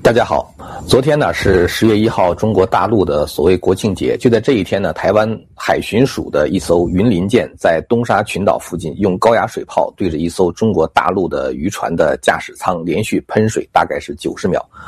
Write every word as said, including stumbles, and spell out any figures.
大家好，昨天呢是十月一号，中国大陆的所谓国庆节。就在这一天呢，台湾海巡署的一艘云林舰在东沙群岛附近用高压水炮对着一艘中国大陆的渔船的驾驶舱连续喷水，大概是九十秒。